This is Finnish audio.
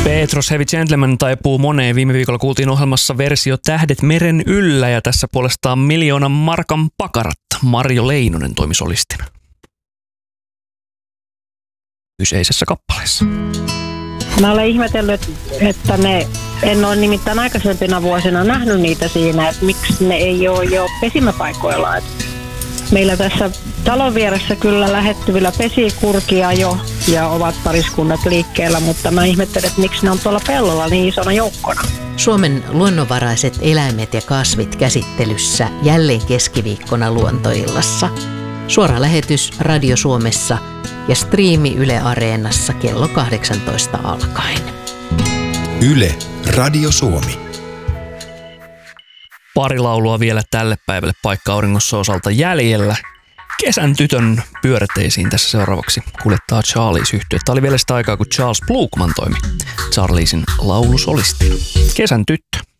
Petros Heavy Gentleman taipuu moneen. Viime viikolla kuultiin ohjelmassa versio Tähdet meren yllä ja tässä puolestaan 1 000 000 markan pakarat. Marjo Leinonen toimi solistina kyseisessä kappaleessa. Mä olen ihmetellyt, että en ole nimittäin aikaisempina vuosina nähnyt niitä siinä, että miksi ne ei ole jo pesimäpaikoilla. Meillä tässä talon vieressä kyllä lähettyvillä pesii kurkia jo ja ovat pariskunnat liikkeellä, mutta mä ihmettelen, että miksi ne on tuolla pellolla niin isona joukkona. Suomen luonnonvaraiset eläimet ja kasvit käsittelyssä jälleen keskiviikkona Luontoillassa. Suora lähetys Radio Suomessa ja striimi Yle Areenassa kello 18 alkaen. Yle Radio Suomi. Pari laulua vielä tälle päivälle Paikka-auringossa osalta jäljellä. Kesän tytön pyörteisiin tässä seuraavaksi kuljettaa Charlies-yhtye. Tämä oli vielä sitä aikaa, kun Charles Blukman toimi Charliesin laulusolistina. Kesän tyttö.